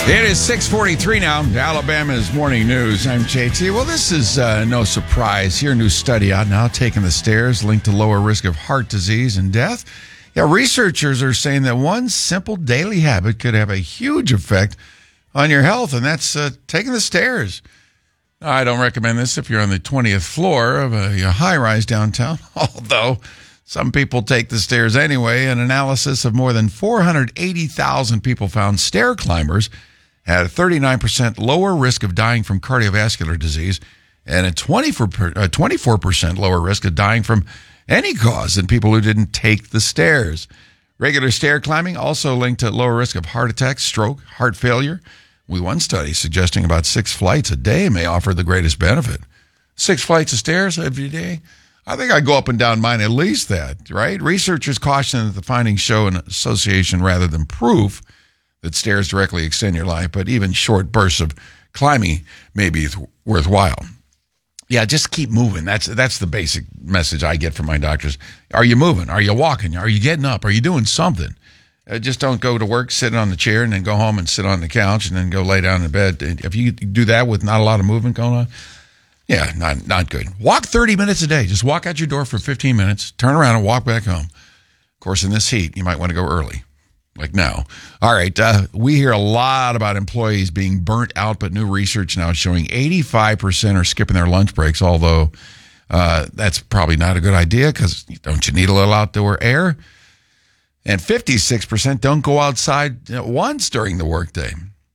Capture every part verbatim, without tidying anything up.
It is six forty-three now, Alabama's Morning News. I'm J T. Well, this is uh, no surprise. Here, a new study out now, taking the stairs, linked to lower risk of heart disease and death. Yeah, researchers are saying that one simple daily habit could have a huge effect on your health, and that's uh, taking the stairs. I don't recommend this if you're on the twentieth floor of a, a high-rise downtown, although some people take the stairs anyway. An analysis of more than four hundred eighty thousand people found stair climbers had a thirty-nine percent lower risk of dying from cardiovascular disease and a twenty-four percent lower risk of dying from any cause than people who didn't take the stairs. Regular stair climbing also linked to lower risk of heart attack, stroke, heart failure. We one study suggesting about six flights a day may offer the greatest benefit. Six flights of stairs every day? I think I'd go up and down mine at least that, right? Researchers caution that the findings show an association rather than proof that stairs directly extend your life, but even short bursts of climbing may be th- worthwhile. Yeah, just keep moving. That's that's the basic message I get from my doctors. Are you moving? Are you walking? Are you getting up? Are you doing something? Uh, just don't go to work sitting on the chair and then go home and sit on the couch and then go lay down in bed. If you do that with not a lot of movement going on, yeah, not not good. Walk thirty minutes a day. Just walk out your door for fifteen minutes, turn around and walk back home. Of course, in this heat, you might want to go early. Like now. All right, uh, we hear a lot about employees being burnt out, but new research now is showing eighty-five percent are skipping their lunch breaks, although uh, that's probably not a good idea because don't you need a little outdoor air? And fifty-six percent don't go outside once during the workday.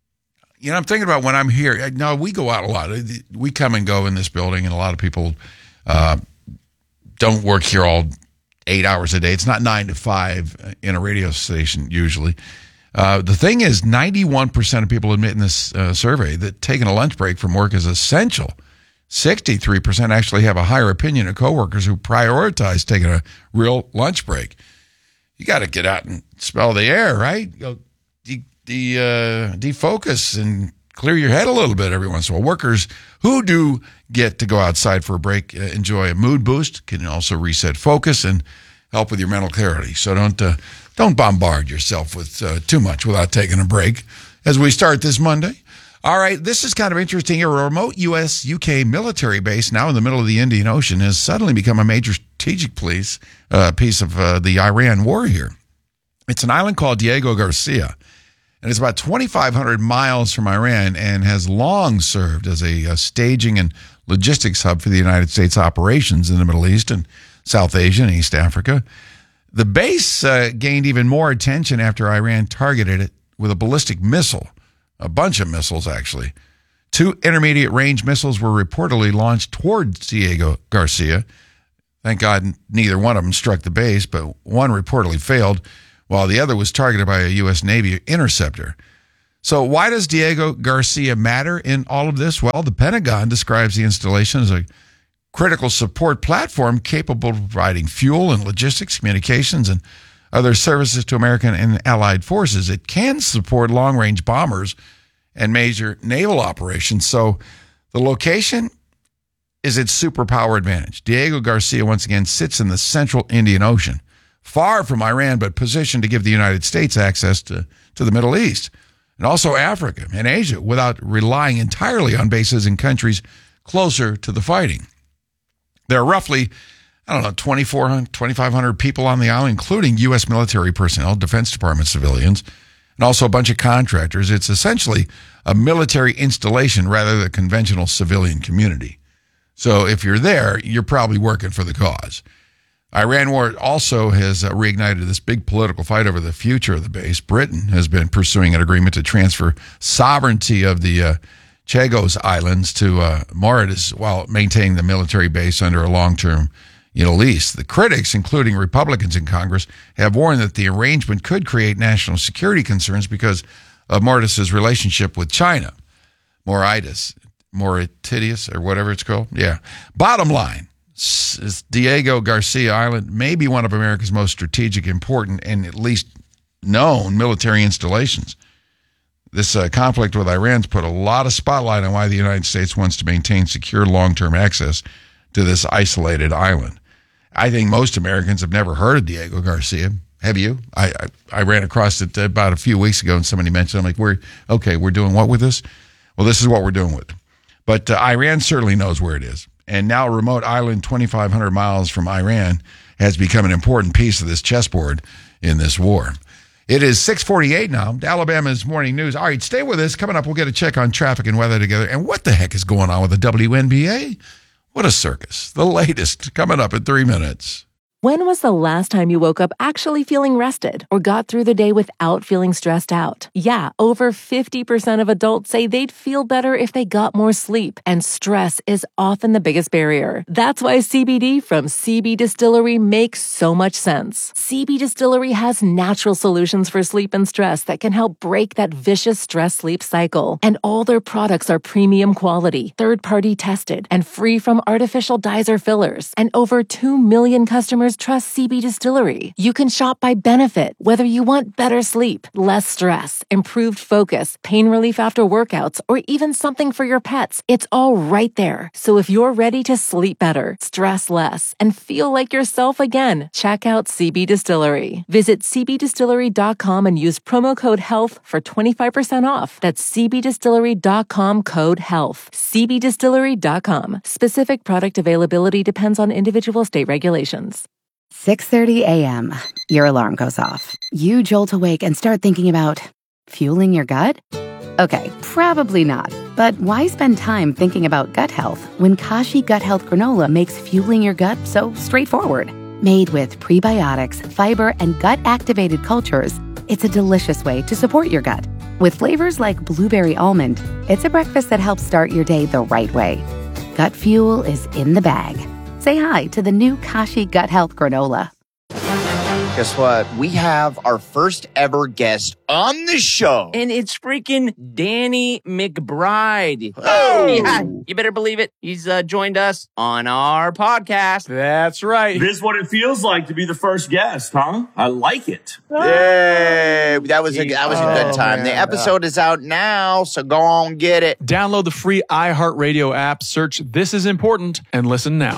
You know, I'm thinking about when I'm here. No, we go out a lot. We come and go in this building, and a lot of people uh, don't work here all eight hours a day. It's not nine to five in a radio station usually. Uh, the thing is, ninety-one percent of people admit in this uh, survey that taking a lunch break from work is essential. sixty-three percent actually have a higher opinion of coworkers who prioritize taking a real lunch break. You got to get out and smell the air, right? Go de- de- uh, defocus and clear your head a little bit every once in a while. Workers who do get to go outside for a break uh, enjoy a mood boost, can also reset focus and help with your mental clarity. So don't uh, don't bombard yourself with uh, too much without taking a break as we start this Monday. All right, this is kind of interesting. A remote U S U K military base now in the middle of the Indian Ocean has suddenly become a major strategic piece, uh, piece of uh, the Iran war here. It's an island called Diego Garcia, and it's about twenty-five hundred miles from Iran and has long served as a, a staging and logistics hub for the United States operations in the Middle East and South Asia and East Africa. The base uh, gained even more attention after Iran targeted it with a ballistic missile, a bunch of missiles actually. Two intermediate range missiles were reportedly launched towards Diego Garcia. Thank God neither one of them struck the base, but one reportedly failed, while the other was targeted by a U S Navy interceptor. So why does Diego Garcia matter in all of this? Well, the Pentagon describes the installation as a critical support platform capable of providing fuel and logistics, communications, and other services to American and allied forces. It can support long-range bombers and major naval operations. So the location is its superpower advantage. Diego Garcia, once again, sits in the central Indian Ocean, far from Iran, but positioned to give the United States access to, to the Middle East and also Africa and Asia without relying entirely on bases in countries closer to the fighting. There are roughly, I don't know, twenty-four hundred, twenty-five hundred people on the island, including U S military personnel, Defense Department civilians, and also a bunch of contractors. It's essentially a military installation rather than a conventional civilian community. So if you're there, you're probably working for the cause. Iran war also has uh, reignited this big political fight over the future of the base. Britain has been pursuing an agreement to transfer sovereignty of the uh, Chagos Islands to uh, Mauritius while maintaining the military base under a long-term you know, lease. The critics, including Republicans in Congress, have warned that the arrangement could create national security concerns because of Mauritius' relationship with China. Mauritius, Mauritius, or whatever it's called. Yeah. Bottom line, Diego Garcia Island may be one of America's most strategic, important, and at least known military installations. This uh, conflict with Iran's put a lot of spotlight on why the United States wants to maintain secure long-term access to this isolated island. I think most Americans have never heard of Diego Garcia, Have you? I, I, I ran across it about a few weeks ago and somebody mentioned, I'm like, we're, okay, we're doing what with this? Well, this is what we're doing with it. But uh, Iran certainly knows where it is. And now a remote island twenty-five hundred miles from Iran has become an important piece of this chessboard in this war. It is six forty-eight now, Alabama's Morning News. All right, stay with us. Coming up, we'll get a check on traffic and weather together. And what the heck is going on with the W N B A? What a circus. The latest coming up in three minutes. When was the last time you woke up actually feeling rested or got through the day without feeling stressed out? Yeah, over fifty percent of adults say they'd feel better if they got more sleep, and stress is often the biggest barrier. That's why C B D from C B Distillery makes so much sense. C B Distillery has natural solutions for sleep and stress that can help break that vicious stress-sleep cycle. And all their products are premium quality, third-party tested, and free from artificial dyes or fillers. And over two million customers trust C B Distillery. You can shop by benefit, whether you want better sleep, less stress, improved focus, pain relief after workouts, or even something for your pets. It's all right there. So if you're ready to sleep better, stress less, and feel like yourself again, check out C B Distillery. Visit c b distillery dot com and use promo code HEALTH for twenty-five percent off. That's c b distillery dot com code HEALTH. c b distillery dot com. Specific product availability depends on individual state regulations. six thirty a.m. Your alarm goes off. You jolt awake and start thinking about fueling your gut? Okay, probably not. But why spend time thinking about gut health when Kashi Gut Health Granola makes fueling your gut so straightforward? Made with prebiotics, fiber, and gut-activated cultures, it's a delicious way to support your gut. With flavors like blueberry almond, it's a breakfast that helps start your day the right way. Gut fuel is in the bag. Say hi to the new Kashi Gut Health Granola. Guess what? We have our first ever guest on the show. And it's freaking Danny McBride. Oh! Yeah, you better believe it. He's uh, joined us on our podcast. That's right. This is what it feels like to be the first guest, huh? I like it. Yay! That was a, that was a good Oh, time. man. The episode is out now, so go on get it. Download the free iHeartRadio app, search This Is Important, and listen now.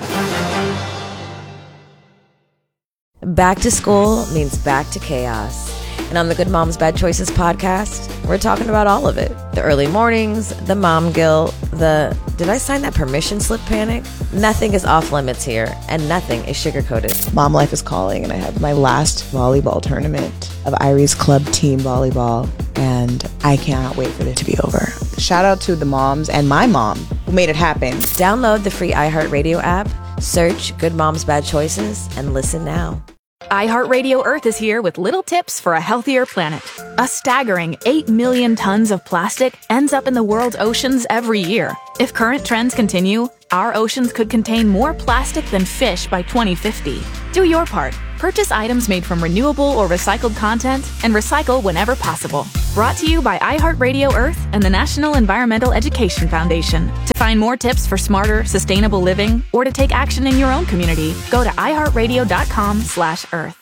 Back to school means back to chaos. And on the Good Moms Bad Choices podcast, we're talking about all of it. The early mornings, the mom guilt, the did I sign that permission slip panic? Nothing is off limits here, and nothing is sugarcoated. Mom life is calling, and I have my last volleyball tournament of Irie's club team volleyball, and I cannot wait for it to be over. Shout out to the moms and my mom who made it happen. Download the free iHeartRadio app, search Good Moms Bad Choices, and listen now. iHeartRadio Earth is here with little tips for a healthier planet. A staggering eight million tons of plastic ends up in the world's oceans every year. If current trends continue, our oceans could contain more plastic than fish by twenty fifty. Do your part. Purchase items made from renewable or recycled content and recycle whenever possible. Brought to you by iHeartRadio Earth and the National Environmental Education Foundation. To find more tips for smarter, sustainable living or to take action in your own community, go to iHeartRadio.com slash Earth.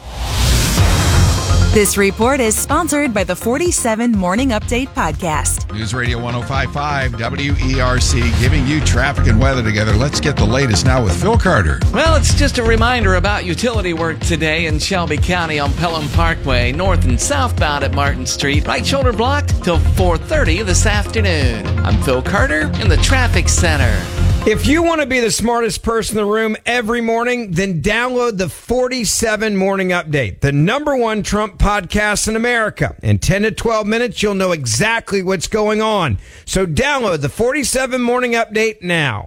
This report is sponsored by the forty-seven Morning Update podcast. News Radio one oh five point five W E R C giving you traffic and weather together. Let's get the latest now with Phil Carter. Well, it's just a reminder about utility work today in Shelby County on Pelham Parkway, north and southbound at Martin Street. Right shoulder blocked till four thirty this afternoon. I'm Phil Carter in the Traffic Center. If you want to be the smartest person in the room every morning, then download the forty-seven Morning Update, the number one Trump podcast in America. In ten to twelve minutes, you'll know exactly what's going on. So download the forty-seven Morning Update now.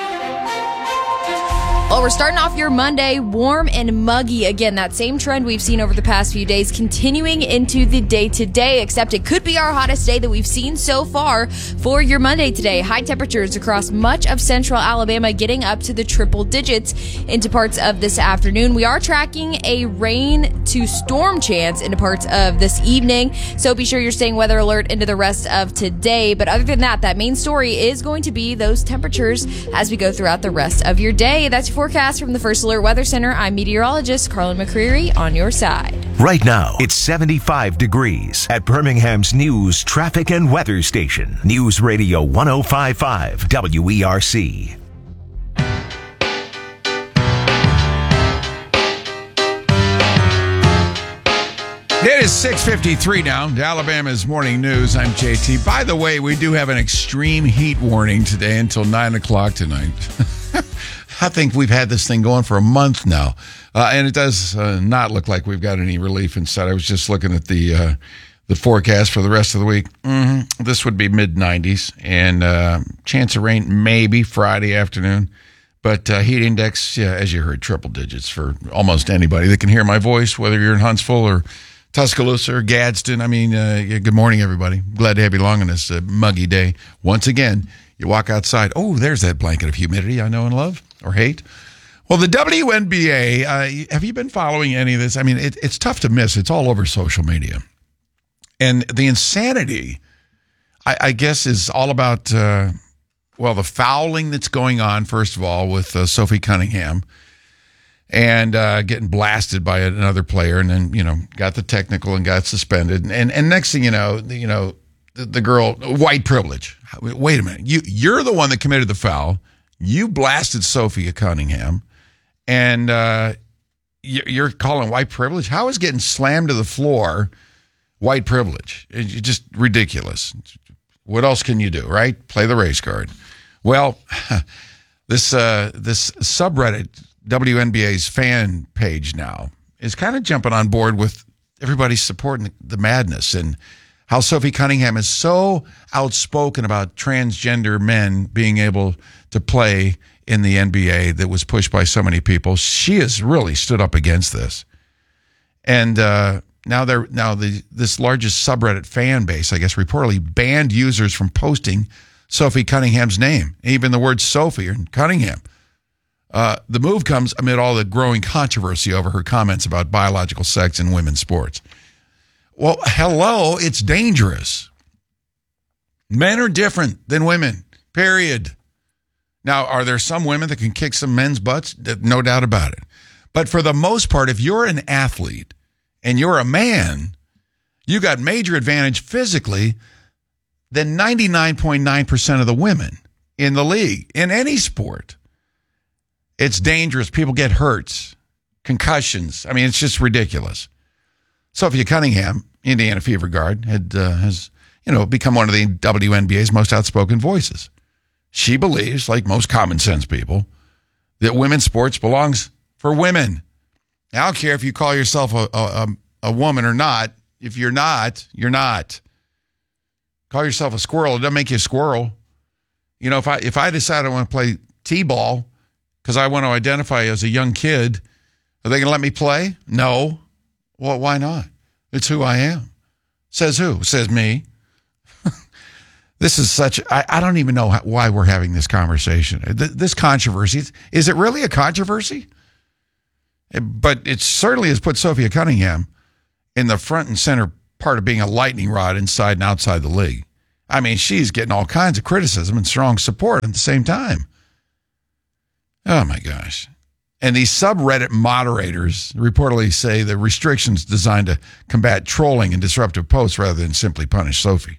Well, we're starting off your Monday warm and muggy. Again, that same trend we've seen over the past few days continuing into the day today, except it could be our hottest day that we've seen so far for your Monday today. High temperatures across much of central Alabama getting up to the triple digits into parts of this afternoon. We are tracking a rain to storm chance into parts of this evening, so be sure you're staying weather alert into the rest of today. But other than that, that main story is going to be those temperatures as we go throughout the rest of your day. That's your forecast from the First Alert Weather Center. I'm meteorologist Carlin McCreary on your side. Right now, it's seventy-five degrees at Birmingham's News, Traffic, and Weather Station. News Radio one oh five point five W E R C. It is six fifty-three now. Alabama's Morning News. I'm J T. By the way, we do have an extreme heat warning today until nine o'clock tonight. I think we've had this thing going for a month now. Uh, and it does uh, not look like we've got any relief in sight. I was just looking at the uh, the forecast for the rest of the week. Mm-hmm. This would be mid nineties. And uh, chance of rain maybe Friday afternoon. But uh, heat index, yeah, as you heard, triple digits for almost anybody that can hear my voice, whether you're in Huntsville or Tuscaloosa or Gadsden. I mean, uh, yeah, good morning, everybody. Glad to have you along on this uh, muggy day. Once again, you walk outside. Oh, there's that blanket of humidity I know and love or hate. Well, the W N B A, uh, have you been following any of this? I mean, it, it's tough to miss. It's all over social media. And the insanity, I, I guess, is all about, uh, well, the fouling that's going on, first of all, with uh, Sophie Cunningham. And uh, getting blasted by another player, and then you know got the technical and got suspended. And and next thing you know, you know the, the girl, white privilege. Wait a minute, you you're the one that committed the foul. You blasted Sophia Cunningham, and uh, you're calling white privilege. How is getting slammed to the floor white privilege? It's just ridiculous. What else can you do, right? Play the race card. Well, this uh, this subreddit, W N B A's fan page now, is kind of jumping on board with everybody supporting the madness and how Sophie Cunningham is so outspoken about transgender men being able to play in the N B A that was pushed by so many people. She has really stood up against this. And uh, now they're now the this largest subreddit fan base, I guess, reportedly banned users from posting Sophie Cunningham's name, even the word Sophie or Cunningham. Uh, the move comes amid all the growing controversy over her comments about biological sex in women's sports. Well, hello, it's dangerous. Men are different than women, period. Now, are there some women that can kick some men's butts? No doubt about it. But for the most part, if you're an athlete and you're a man, you got major advantage physically than ninety-nine point nine percent of the women in the league, in any sport. It's dangerous. People get hurt, concussions. I mean, it's just ridiculous. Sophia Cunningham, Indiana Fever Guard, had uh, has you know become one of the W N B A's most outspoken voices. She believes, like most common sense people, that women's sports belongs for women. I don't care if you call yourself a, a, a woman or not. If you're not, you're not. Call yourself a squirrel. It doesn't make you a squirrel. You know, if I if I decide I want to play t-ball because I want to identify as a young kid, are they going to let me play? No. Well, why not? It's who I am. Says who? Says me. This is such, I, I don't even know how, why we're having this conversation. This controversy, is it really a controversy? But it certainly has put Sophia Cunningham in the front and center part of being a lightning rod inside and outside the league. I mean, she's getting all kinds of criticism and strong support at the same time. Oh, my gosh. And these subreddit moderators reportedly say the restrictions designed to combat trolling and disruptive posts rather than simply punish Sophie.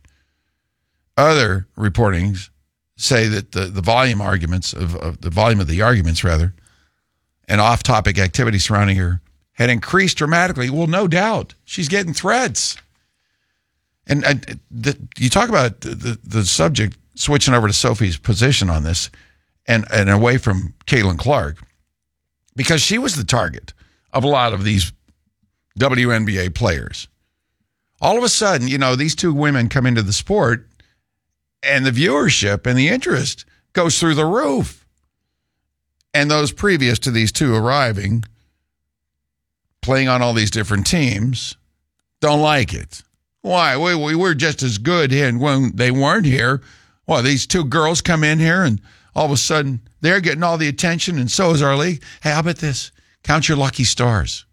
Other reportings say that the, the volume arguments of, of the volume of the arguments rather and off-topic activity surrounding her had increased dramatically. Well, no doubt. She's getting threats. And uh, the, you talk about the, the, the subject switching over to Sophie's position on this and, and away from Caitlin Clark, because she was the target of a lot of these W N B A players. All of a sudden, you know, these two women come into the sport and the viewership and the interest goes through the roof. And those previous to these two arriving, playing on all these different teams, don't like it. Why? We, we were just as good here, and when they weren't here, well, these two girls come in here, and all of a sudden, they're getting all the attention, and so is our league. Hey, how about this? Count your lucky stars.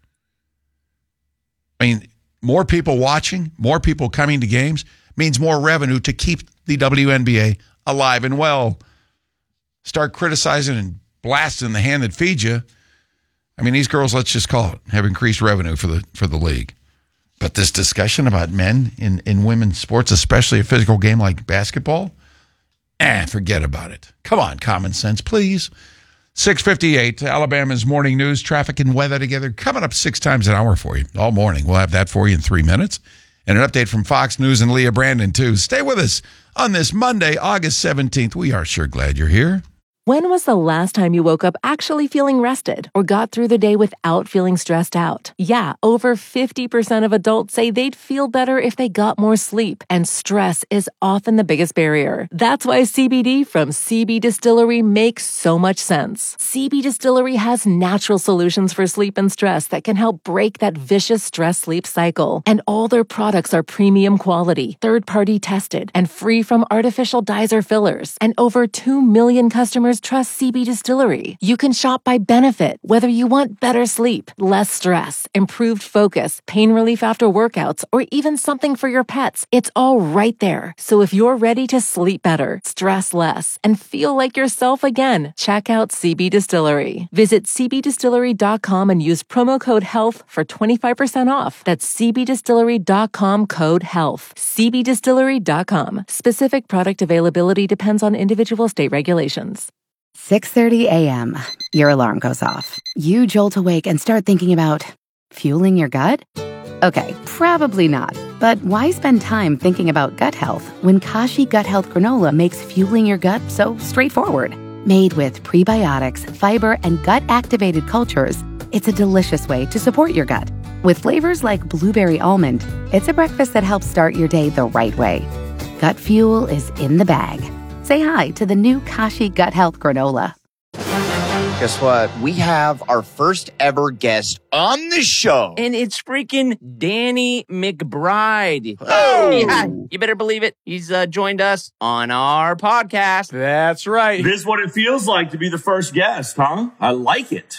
I mean, more people watching, more people coming to games means more revenue to keep the W N B A alive and well. Start criticizing and blasting the hand that feeds you. I mean, these girls, let's just call it, have increased revenue for the for the league. But this discussion about men in, in women's sports, especially a physical game like basketball, eh, forget about it. Come on, common sense, please. six fifty-eight, Alabama's morning news, traffic and weather together, coming up six times an hour for you all morning. We'll have that for you in three minutes. And an update from Fox News and Leah Brandon, too. Stay with us on this Monday, August seventeenth. We are sure glad you're here. When was the last time you woke up actually feeling rested or got through the day without feeling stressed out? Yeah, over fifty percent of adults say they'd feel better if they got more sleep, and stress is often the biggest barrier. That's why C B D from C B Distillery makes so much sense. C B Distillery has natural solutions for sleep and stress that can help break that vicious stress-sleep cycle. And all their products are premium quality, third-party tested, and free from artificial dyes or fillers. And over two million customers trust C B Distillery. You can shop by benefit, whether you want better sleep, less stress, improved focus, pain relief after workouts, or even something for your pets. It's all right there. So if you're ready to sleep better, stress less, and feel like yourself again, check out C B Distillery. Visit c b distillery dot com and use promo code HEALTH for twenty-five percent off. That's c b distillery dot com code HEALTH. c b distillery dot com. Specific product availability depends on individual state regulations. six thirty a.m. Your alarm goes off. You jolt awake and start thinking about fueling your gut? Okay, probably not. But why spend time thinking about gut health when Kashi Gut Health Granola makes fueling your gut so straightforward? Made with prebiotics, fiber, and gut-activated cultures, it's a delicious way to support your gut. With flavors like blueberry almond, it's a breakfast that helps start your day the right way. Gut fuel is in the bag. Say hi to the new Kashi Gut Health Granola. Guess what? We have our first ever guest on the show. And it's freaking Danny McBride. Oh! Yeah, you better believe it. He's uh, joined us on our podcast. That's right. This is what it feels like to be the first guest, huh? I like it.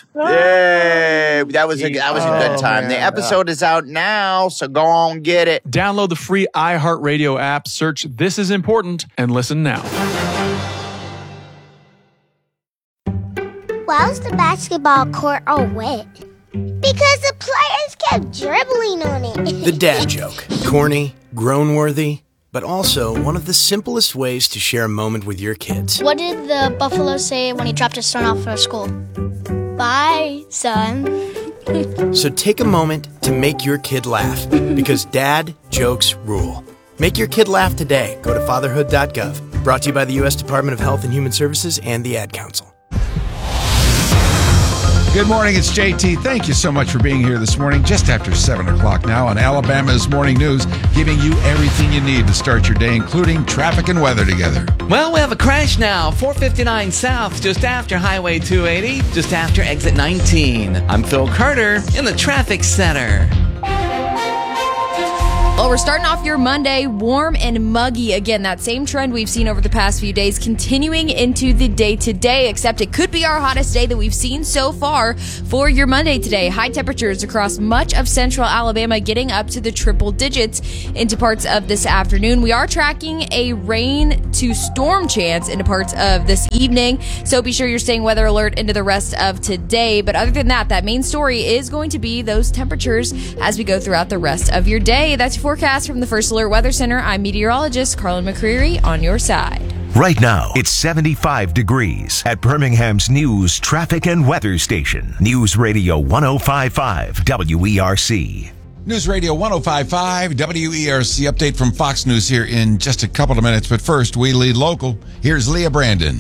Yay! That was a, that was a good Oh, time. man. The episode is out now, so go on get it. Download the free iHeartRadio app, search This Is Important, and listen now. Why was the basketball court all wet? Because the players kept dribbling on it. The dad joke. Corny, groan-worthy, but also one of the simplest ways to share a moment with your kids. What did the buffalo say when he dropped his son off for school? Bye, son. So take a moment to make your kid laugh, because dad jokes rule. Make your kid laugh today. Go to fatherhood dot gov. Brought to you by the U S Department of Health and Human Services and the Ad Council. Good morning, it's J T. Thank you so much for being here this morning, just after seven o'clock now on Alabama's Morning News, giving you everything you need to start your day, including traffic and weather together. Well, we have a crash now, four fifty-nine South, just after Highway two eighty, just after exit nineteen. I'm Phil Carter in the traffic center. Well, we're starting off your Monday warm and muggy. Again, that same trend we've seen over the past few days continuing into the day today, except it could be our hottest day that we've seen so far for your Monday today. High temperatures across much of central Alabama getting up to the triple digits into parts of this afternoon. We are tracking a rain to storm chance into parts of this evening, so be sure you're staying weather alert into the rest of today. But other than that, that main story is going to be those temperatures as we go throughout the rest of your day. That's your forecast from the First Alert Weather Center. I'm meteorologist Carlin McCreary on your side. Right now, it's seventy-five degrees at Birmingham's news, traffic, and weather station. News Radio one oh five point five W E R C. News Radio one oh five point five W E R C update from Fox News here in just a couple of minutes. But first, we lead local. Here's Leah Brandon.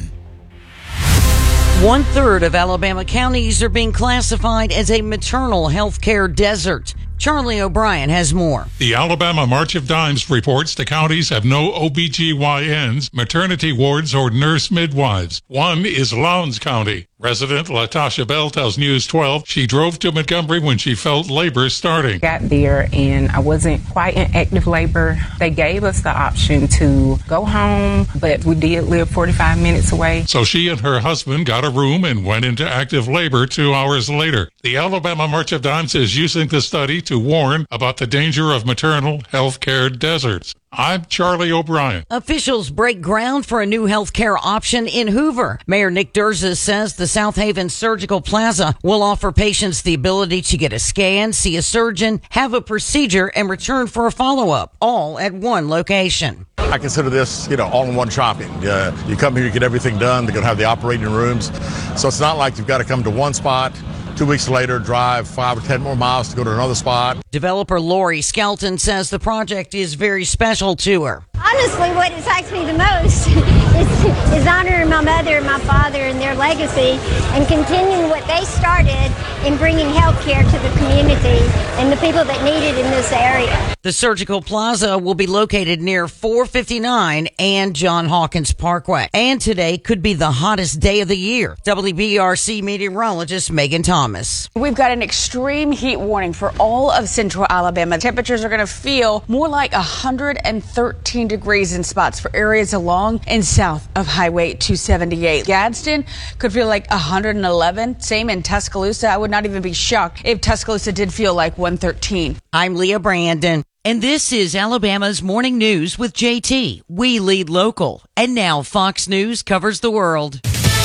One third of Alabama counties are being classified as a maternal health care desert. Charlie O'Brien has more. The Alabama March of Dimes reports the counties have no O B G Y Ns, maternity wards, or nurse midwives. One is Lowndes County. Resident Latasha Bell tells News twelve she drove to Montgomery when she felt labor starting. Got there and I wasn't quite in active labor. They gave us the option to go home, but we did live forty-five minutes away. So she and her husband got a room and went into active labor two hours later. The Alabama March of Dimes is using the study to warn about the danger of maternal health care deserts. I'm Charlie O'Brien. Officials break ground for a new healthcare option in Hoover. Mayor Nick Durza says the South Haven Surgical Plaza will offer patients the ability to get a scan, see a surgeon, have a procedure, and return for a follow-up, all at one location. I consider this, you know, all-in-one shopping. Uh, you come here, you get everything done. They're going to have the operating rooms. So it's not like you've got to come to one spot, two weeks later, drive five or ten more miles to go to another spot. Developer Lori Skelton says the project is very special to her. Honestly, what excites me the most is, is honoring my mother and my father and their legacy and continuing what they started in bringing health care to the community and the people that need it in this area. The Surgical Plaza will be located near four fifty-nine and John Hawkins Parkway. And today could be the hottest day of the year. W B R C meteorologist Megan Thomas. We've got an extreme heat warning for all of central Alabama. Temperatures are going to feel more like one hundred thirteen degrees in spots for areas along and south of Highway two seventy-eight. Gadsden could feel like one hundred eleven. Same in Tuscaloosa. I would not even be shocked if Tuscaloosa did feel like one thirteen. I'm Leah Brandon. And this is Alabama's Morning News with J T. We lead local. And now Fox News covers the world.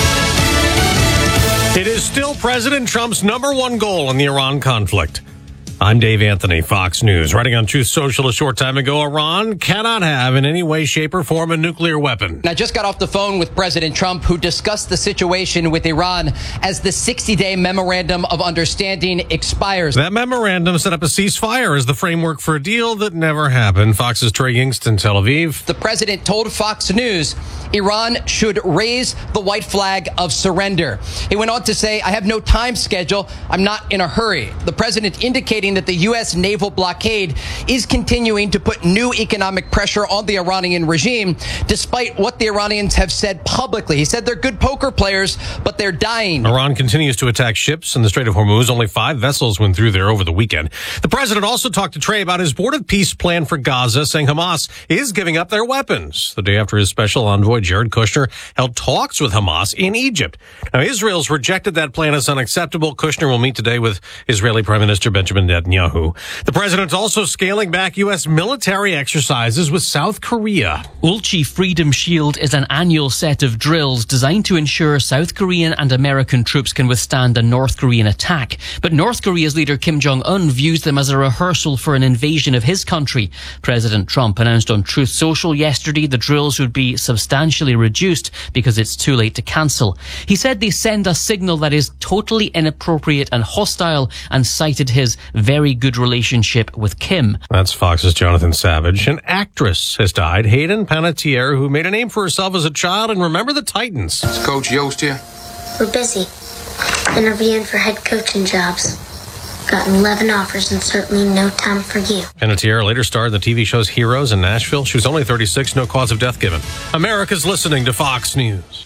It is still President Trump's number one goal in the Iran conflict. I'm Dave Anthony, Fox News. Writing on Truth Social a short time ago, Iran cannot have in any way, shape, or form a nuclear weapon. I just got off the phone with President Trump, who discussed the situation with Iran as the sixty-day memorandum of understanding expires. That memorandum set up a ceasefire as the framework for a deal that never happened. Fox's Trey Yingst, Tel Aviv. The president told Fox News Iran should raise the white flag of surrender. He went on to say, I have no time schedule. I'm not in a hurry. The president indicating that the U S naval blockade is continuing to put new economic pressure on the Iranian regime, despite what the Iranians have said publicly. He said they're good poker players, but they're dying. Iran continues to attack ships in the Strait of Hormuz. Only five vessels went through there over the weekend. The president also talked to Trey about his board of peace plan for Gaza, saying Hamas is giving up their weapons. The day after his special envoy, Jared Kushner, held talks with Hamas in Egypt. Now, Israel's rejected that plan as unacceptable. Kushner will meet today with Israeli Prime Minister Benjamin Netanyahu. Netanyahu. The president's also scaling back U S military exercises with South Korea. Ulchi Freedom Shield is an annual set of drills designed to ensure South Korean and American troops can withstand a North Korean attack. But North Korea's leader Kim Jong-un views them as a rehearsal for an invasion of his country. President Trump announced on Truth Social yesterday the drills would be substantially reduced because it's too late to cancel. He said they send a signal that is totally inappropriate and hostile, and cited his very good relationship with Kim. That's Fox's Jonathan Savage. An actress has died, Hayden Panettiere, who made a name for herself as a child in Remember the Titans. It's Coach Yost here. We're busy. Interviewing for head coaching jobs. Gotten eleven offers and certainly no time for you. Panettiere later starred in the T V shows Heroes in Nashville. She was only thirty-six, no cause of death given. America's listening to Fox News.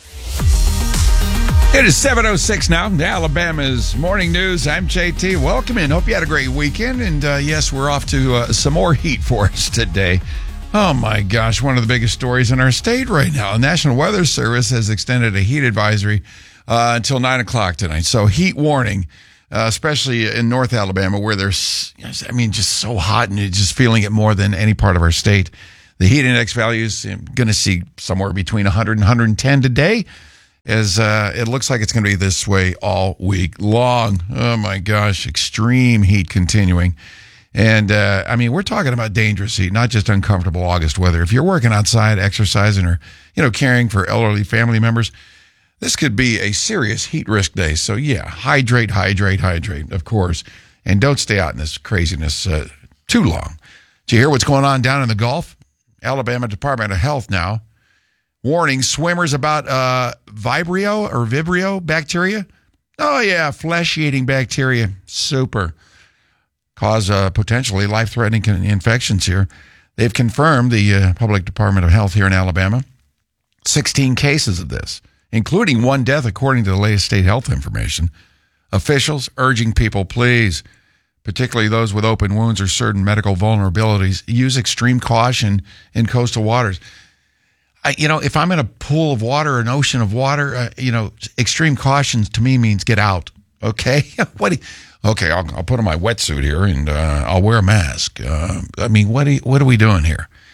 It is seven oh six now, Alabama's Morning News. I'm J T. Welcome in. Hope you had a great weekend. And uh, yes, we're off to uh, some more heat for us today. Oh my gosh, one of the biggest stories in our state right now. The National Weather Service has extended a heat advisory uh, until nine o'clock tonight. So heat warning, uh, especially in North Alabama where there's, I mean, just so hot and you're just feeling it more than any part of our state. The heat index values, I'm going to see somewhere between one hundred and one hundred ten today. As uh, it looks like it's going to be this way all week long. Oh, my gosh. Extreme heat continuing. And, uh, I mean, we're talking about dangerous heat, not just uncomfortable August weather. If you're working outside, exercising, or, you know, caring for elderly family members, this could be a serious heat risk day. So, yeah, hydrate, hydrate, hydrate, of course. And don't stay out in this craziness uh, too long. Did you hear what's going on down in the Gulf? Alabama Department of Health now warning swimmers about uh, Vibrio or Vibrio bacteria. Oh, yeah, flesh-eating bacteria. Super. Cause uh, potentially life-threatening infections here. They've confirmed, the uh, Public Department of Health here in Alabama, sixteen cases of this, including one death according to the latest state health information. Officials urging people, please, particularly those with open wounds or certain medical vulnerabilities, use extreme caution in coastal waters. I, you know, if I'm in a pool of water, an ocean of water, uh, you know, extreme caution to me means get out. Okay, what? Do you, okay, I'll, I'll put on my wetsuit here and uh, I'll wear a mask. Uh, I mean, what? Do you, what are we doing here?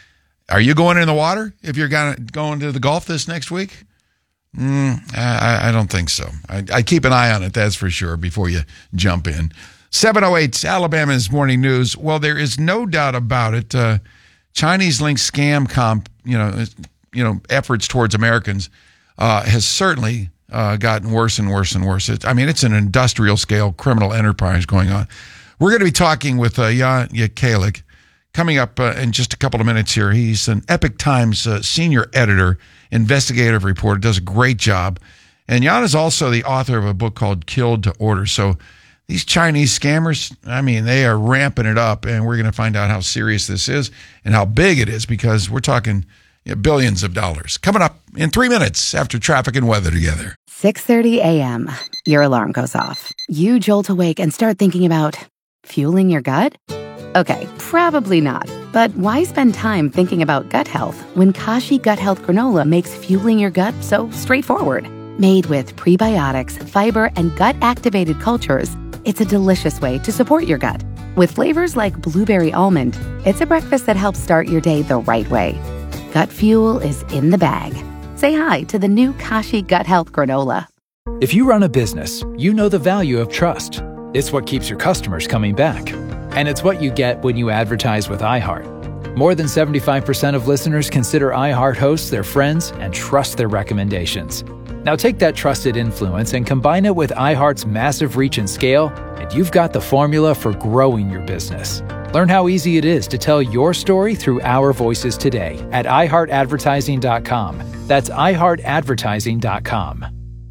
Are you going in the water if you're gonna, going to the Gulf this next week? Mm, I, I don't think so. I, I keep an eye on it, that's for sure, before you jump in. seven oh eight, Alabama's Morning News. Well, there is no doubt about it. Uh, Chinese-linked scam comp, you know, you know, efforts towards Americans uh, has certainly uh, gotten worse and worse and worse. It, I mean, it's an industrial-scale criminal enterprise going on. We're going to be talking with uh, Jan Jekielek coming up uh, in just a couple of minutes here. He's an Epoch Times uh, senior editor, investigative reporter, does a great job. And Jan is also the author of a book called Killed to Order. So these Chinese scammers, I mean, they are ramping it up, and we're going to find out how serious this is and how big it is, because we're talking you know, billions of dollars. Coming up in three minutes after traffic and weather together. six thirty a.m. Your alarm goes off. You jolt awake and start thinking about fueling your gut? Okay, probably not. But why spend time thinking about gut health when Kashi Gut Health Granola makes fueling your gut so straightforward? Made with prebiotics, fiber, and gut-activated cultures, it's a delicious way to support your gut. With flavors like blueberry almond, it's a breakfast that helps start your day the right way. Gut fuel is in the bag. Say hi to the new Kashi Gut Health Granola. If you run a business, you know the value of trust. It's what keeps your customers coming back. And it's what you get when you advertise with iHeart. More than seventy-five percent of listeners consider iHeart hosts their friends and trust their recommendations. Now take that trusted influence and combine it with iHeart's massive reach and scale, and you've got the formula for growing your business. Learn how easy it is to tell your story through our voices today at i heart advertising dot com. That's i heart advertising dot com.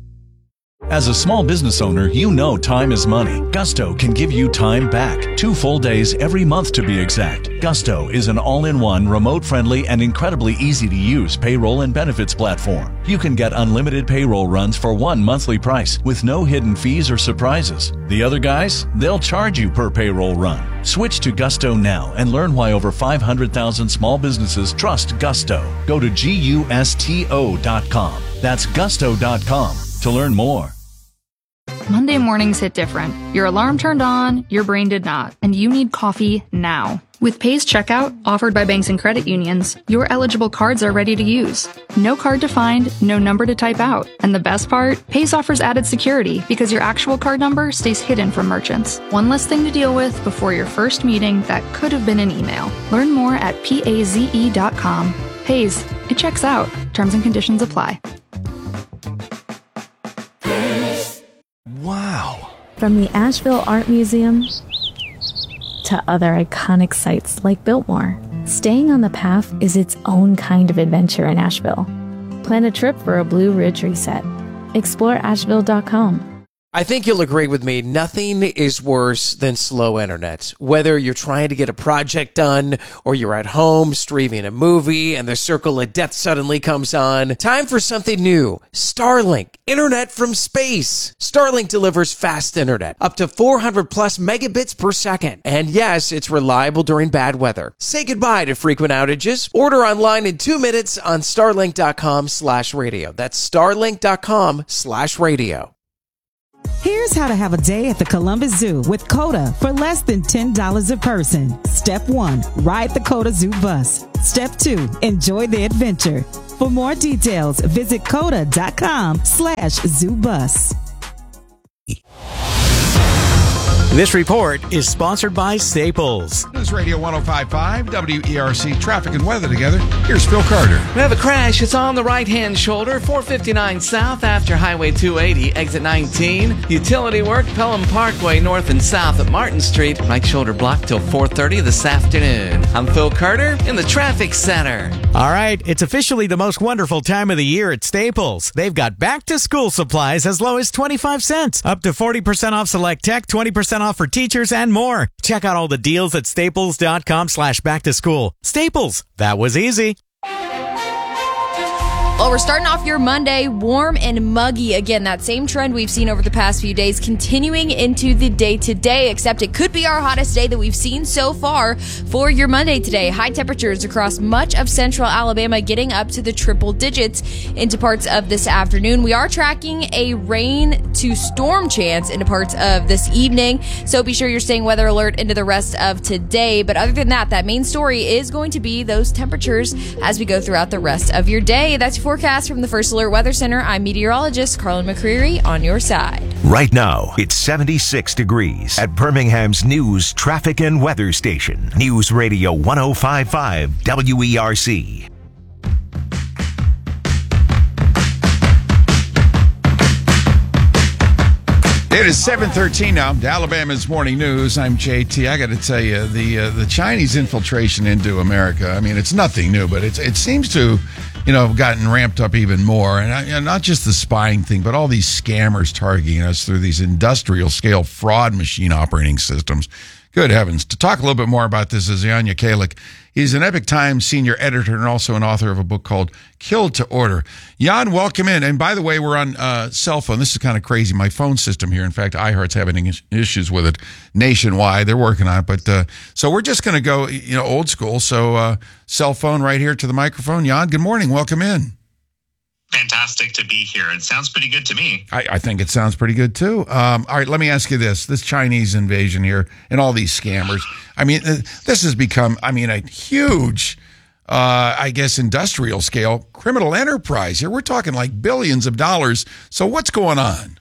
As a small business owner, you know time is money. Gusto can give you time back. Two full days every month to be exact. Gusto is an all-in-one, remote-friendly, and incredibly easy-to-use payroll and benefits platform. You can get unlimited payroll runs for one monthly price with no hidden fees or surprises. The other guys, they'll charge you per payroll run. Switch to Gusto now and learn why over five hundred thousand small businesses trust Gusto. Go to gusto dot com. That's gusto dot com to learn more. Monday mornings hit different. Your alarm turned on, your brain did not, and you need coffee now. With Paze Checkout, offered by banks and credit unions, your eligible cards are ready to use. No card to find, no number to type out. And the best part? Paze offers added security because your actual card number stays hidden from merchants. One less thing to deal with before your first meeting that could have been an email. Learn more at paze dot com. Paze, it checks out. Terms and conditions apply. Wow. From the Asheville Art Museum to other iconic sites like Biltmore, staying on the path is its own kind of adventure in Asheville. Plan a trip for a Blue Ridge reset. Explore asheville dot com. I think you'll agree with me, nothing is worse than slow internet. Whether you're trying to get a project done or you're at home streaming a movie and the circle of death suddenly comes on, time for something new. Starlink, internet from space. Starlink delivers fast internet, up to four hundred plus megabits per second. And yes, it's reliable during bad weather. Say goodbye to frequent outages. Order online in two minutes on starlink dot com slash radio. That's starlink dot com slash radio. Here's how to have a day at the Columbus Zoo with COTA for less than ten dollars a person. Step one, ride the COTA Zoo bus. Step two, enjoy the adventure. For more details, visit coda dot com slash zoo bus. This report is sponsored by Staples. News Radio one oh five point five, W E R C, traffic and weather together. Here's Phil Carter. We have a crash. It's on the right-hand shoulder, four fifty-nine south after Highway two eighty, exit nineteen. Utility work, Pelham Parkway, north and south at Martin Street. Right shoulder blocked till four thirty this afternoon. I'm Phil Carter in the traffic center. All right, it's officially the most wonderful time of the year at Staples. They've got back-to-school supplies as low as twenty-five cents, up to forty percent off select tech, twenty percent off for teachers, and more. Check out all the deals at staples dot com slash back to school. Staples, that was easy. Well, we're starting off your Monday warm and muggy. Again, that same trend we've seen over the past few days continuing into the day today, except it could be our hottest day that we've seen so far for your Monday today. High temperatures across much of central Alabama getting up to the triple digits into parts of this afternoon. We are tracking a rain to storm chance into parts of this evening, so be sure you're staying weather alert into the rest of today. But other than that, that main story is going to be those temperatures as we go throughout the rest of your day. That's your forecast from the First Alert Weather Center. I'm meteorologist Carlin McCreary on your side. Right now, it's seventy-six degrees at Birmingham's News, Traffic, and Weather Station. News Radio one oh five point five W E R C. It is seven thirteen now. Alabama's Morning News. I'm J T. I got to tell you, the uh, the Chinese infiltration into America, I mean, it's nothing new, but it's, it seems to, you know, have gotten ramped up even more. And, I, and not just the spying thing, but all these scammers targeting us through these industrial scale fraud machine operating systems. Good heavens. To talk a little bit more about this is Jan Jekielek. He's an Epoch Times senior editor and also an author of a book called Killed to Order. Jan, welcome in. And by the way, we're on uh, cell phone. This is kind of crazy. My phone system here, in fact, iHeart's having issues with it nationwide. They're working on it. But uh, so we're just going to go, you know, old school. So uh, cell phone right here to the microphone. Jan, good morning. Welcome in. Fantastic to be here. It sounds pretty good to me. I, I think it sounds pretty good, too. Um, all right, let me ask you this. This Chinese invasion here and all these scammers, I mean, this has become, I mean, a huge, uh, I guess, industrial scale criminal enterprise here. We're talking like billions of dollars. So what's going on?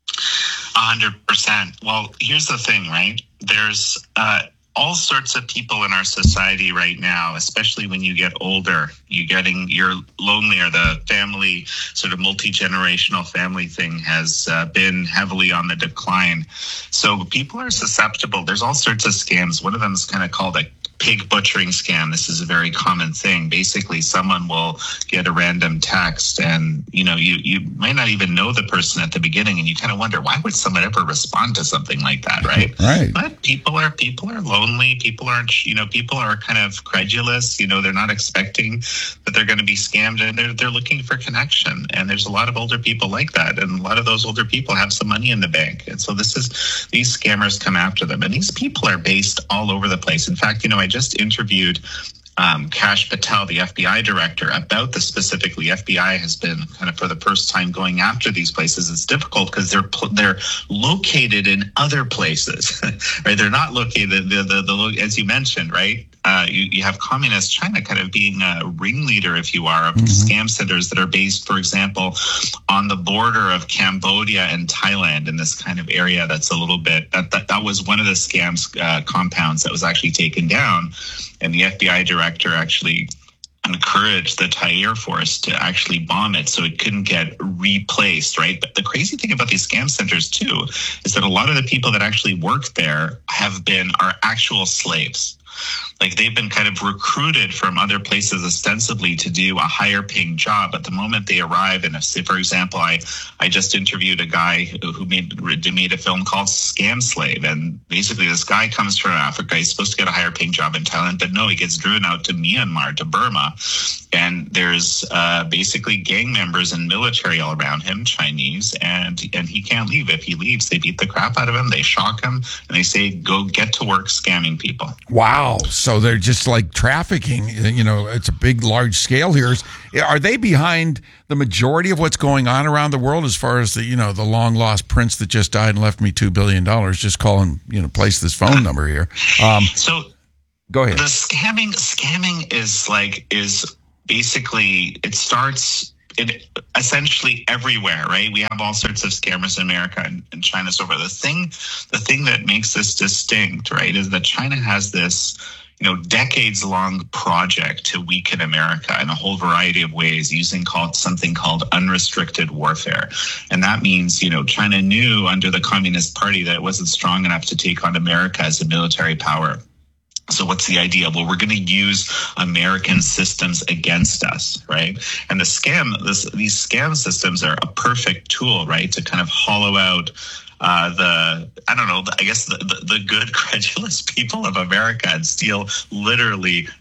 A hundred percent. Well, here's the thing, right? There's uh, all sorts of people in our society right now, especially when you get older, you're getting, you're lonelier. The family, sort of multi-generational family thing has uh, been heavily on the decline. So people are susceptible. There's all sorts of scams. One of them is kind of called a pig butchering scam. This is a very common thing. Basically, someone will get a random text and, you know, you, you might not even know the person at the beginning, and you kind of wonder, why would someone ever respond to something like that, right? Right. But people are people are lonely. People aren't, you know, people are kind of credulous. You know, they're not expecting that they're going to be scammed, and they're, they're looking for connection. And there's a lot of older people like that. And a lot of those older people have some money in the bank. And so this is, these scammers come after them. And these people are based all over the place. In fact, you know, I just interviewed um, Kash Patel, the F B I director, about this specifically. F B I has been kind of for the first time going after these places. It's difficult because they're they're located in other places, right? They're not located the the, the as you mentioned, right? Uh, you, you have communist China kind of being a ringleader, if you are, of mm-hmm. scam centers that are based, for example, on the border of Cambodia and Thailand, in this kind of area that's a little bit, that that, that was one of the scams uh, compounds that was actually taken down. And the F B I director actually encouraged the Thai Air Force to actually bomb it so it couldn't get replaced, right? But the crazy thing about these scam centers, too, is that a lot of the people that actually work there have been, are actual slaves. Like, they've been kind of recruited from other places ostensibly to do a higher paying job. But the moment they arrive, and if, say, for example, I, I just interviewed a guy who, who made made a film called Scam Slave. And basically this guy comes from Africa. He's supposed to get a higher paying job in Thailand. But no, he gets driven out to Myanmar, to Burma. And there's uh, basically gang members and military all around him, Chinese. And, and he can't leave. If he leaves, they beat the crap out of him. They shock him. And they say, go get to work scamming people. Wow. So they're just like trafficking, you know, it's a big, large scale here. Are they behind the majority of what's going on around the world as far as the, you know, the long lost prince that just died and left me two billion dollars? Just call and, you know, place this phone number here. Um, so go ahead. The scamming, scamming is like, is basically, it starts It essentially everywhere, right? We have all sorts of scammers in America and, and China so far. The thing, the thing that makes this distinct, right, is that China has this, you know, decades-long project to weaken America in a whole variety of ways, using called something called unrestricted warfare. And that means, you know, China knew under the Communist Party that it wasn't strong enough to take on America as a military power. So what's the idea? Well, we're going to use American systems against us, right? And the scam, this, these scam systems are a perfect tool, right, to kind of hollow out uh, the, I don't know, I guess the, the, the good, credulous people of America and steal literally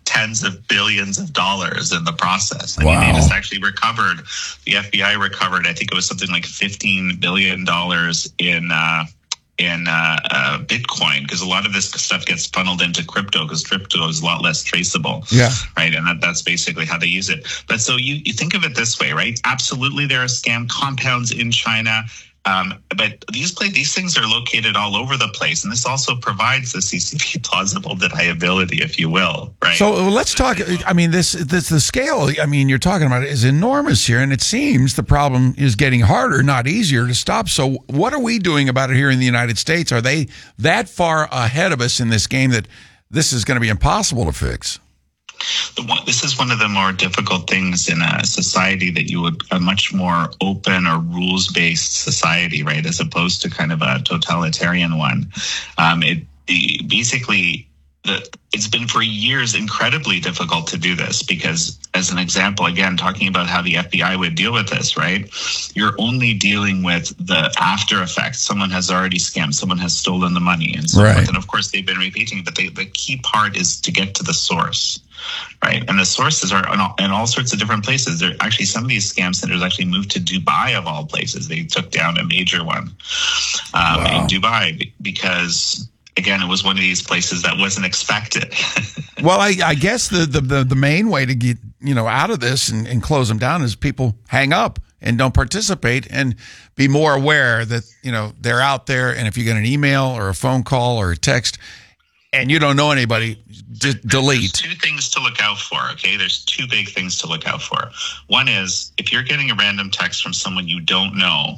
tens of billions of dollars in the process. I Wow. mean, they just actually recovered, the F B I recovered, I think it was something like fifteen billion dollars in uh, in uh, uh, Bitcoin, because a lot of this stuff gets funneled into crypto, because crypto is a lot less traceable. Yeah. Right. And that, that's basically how they use it. But so you, you think of it this way, right? Absolutely, there are scam compounds in China. Um, but these play, these things are located all over the place, and this also provides the C C P plausible deniability, if you will, right? So uh, let's talk. I mean, this this the scale. I mean, you're talking about is enormous here, and it seems the problem is getting harder, not easier to stop. So, what are we doing about it here in the United States? Are they that far ahead of us in this game that this is going to be impossible to fix? The one, this is one of the more difficult things in a society that you would, a much more open or rules-based society, right, as opposed to kind of a totalitarian one. Um, it, it basically, the, it's been for years incredibly difficult to do this because, as an example, again, talking about how the F B I would deal with this, right? You're only dealing with the after effects. Someone has already scammed, someone has stolen the money, and so Right. forth. And of course, they've been repeating, but they, the key part is to get to the source. Right. And the sources are in all, in all sorts of different places. There actually, some of these scam centers actually moved to Dubai of all places. They took down a major one um, Wow. in Dubai because, again, it was one of these places that wasn't expected. Well, I, I guess the, the, the, the main way to get, you know, out of this and, and close them down is people hang up and don't participate and be more aware that, you know, they're out there. And if you get an email or a phone call or a text and you don't know anybody, just delete. There's two things to look out for, okay? There's two big things to look out for. One is if you're getting a random text from someone you don't know,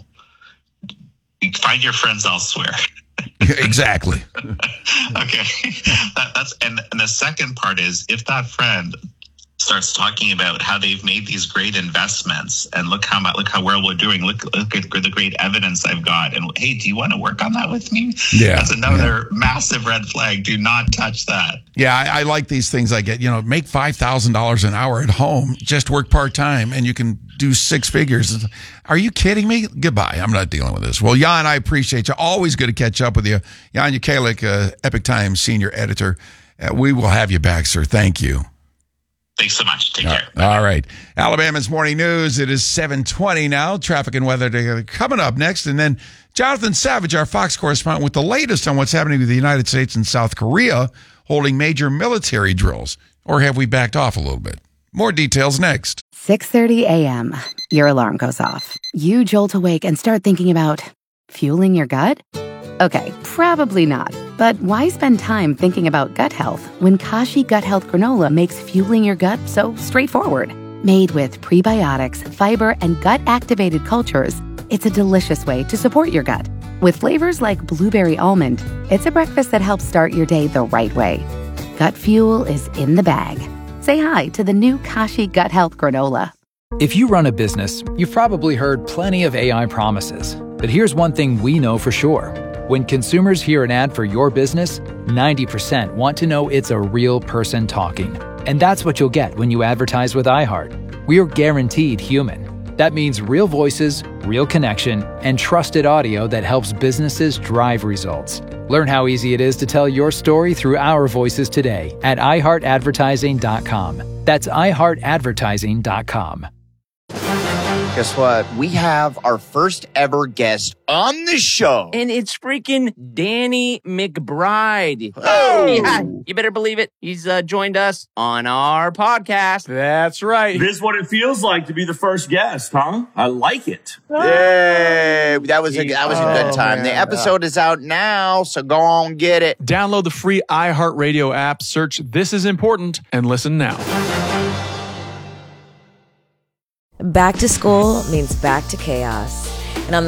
find your friends elsewhere. Exactly. Okay. That, that's and, and the second part is if that friend starts talking about how they've made these great investments and look how much, look how well we're doing. Look, look at the great evidence I've got. And hey, do you want to work on that with me? Yeah, That's another massive red flag. Do not touch that. Yeah, I, I like these things. I get, you know, make five thousand dollars an hour at home, just work part time, and you can do six figures. Are you kidding me? Goodbye. I'm not dealing with this. Well, Jan, I appreciate you. Always good to catch up with you. Jan Jekielek, uh, Epoch Times senior editor. Uh, we will have you back, sir. Thank you. Thanks so much. Take care. All right. Alabama's Morning News. It is seven twenty now. Traffic and weather together coming up next. And then Jonathan Savage, our Fox correspondent, with the latest on what's happening with the United States and South Korea holding major military drills. Or have we backed off a little bit? More details next. six thirty a.m. Your alarm goes off. You jolt awake and start thinking about fueling your gut? Okay, probably not. But why spend time thinking about gut health when Kashi Gut Health Granola makes fueling your gut so straightforward? Made with prebiotics, fiber, and gut-activated cultures, it's a delicious way to support your gut. With flavors like blueberry almond, it's a breakfast that helps start your day the right way. Gut fuel is in the bag. Say hi to the new Kashi Gut Health Granola. If you run a business, you've probably heard plenty of A I promises. But here's one thing we know for sure. When consumers hear an ad for your business, ninety percent want to know it's a real person talking. And that's what you'll get when you advertise with iHeart. We're guaranteed human. That means real voices, real connection, and trusted audio that helps businesses drive results. Learn how easy it is to tell your story through our voices today at i heart advertising dot com. That's i heart advertising dot com. Guess what? We have our first ever guest on the show. And it's freaking Danny McBride. Oh! Yeah, you better believe it. He's uh, joined us on our podcast. That's right. This is what it feels like to be the first guest, huh? I like it. Yay! That was a, that was a good Oh, time. man. The episode is out now, so go on get it. Download the free iHeartRadio app, search This Is Important, and listen now. Back to school means back to chaos. And on